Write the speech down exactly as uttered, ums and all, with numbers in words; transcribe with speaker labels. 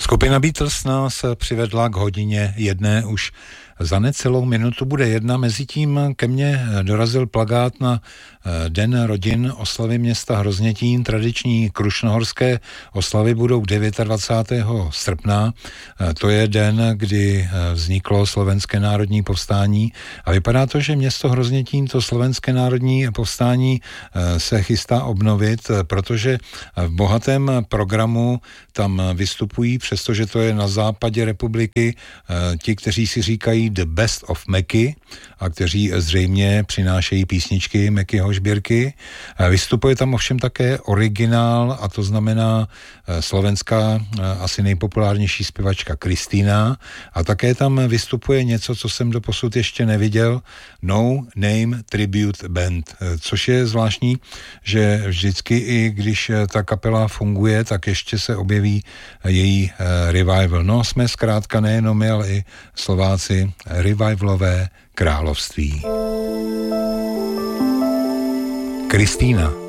Speaker 1: Skupina Beatles nás přivedla k hodině jedné, už za necelou minutu bude jedna. Mezitím ke mně dorazil plakát na Den rodin, oslavy města Hroznětín. Tradiční krušnohorské oslavy budou dvacátého devátého srpna. To je den, kdy vzniklo Slovenské národní povstání a vypadá to, že město Hroznětín to Slovenské národní povstání se chystá obnovit, protože v bohatém programu tam vystupují, přestože to je na západě republiky, ti, kteří si říkají The Best of Meky a kteří zřejmě přinášejí písničky Mekyho sbírky. Vystupuje tam ovšem také originál, a to znamená slovenská asi nejpopulárnější zpěvačka Kristýna, a také tam vystupuje něco, co jsem doposud ještě neviděl, No Name Tribute Band, což je zvláštní, že vždycky, i když ta kapela funguje, tak ještě se objeví její revival. No, jsme zkrátka nejenom my, ale i Slováci revivalové království. Kristýna.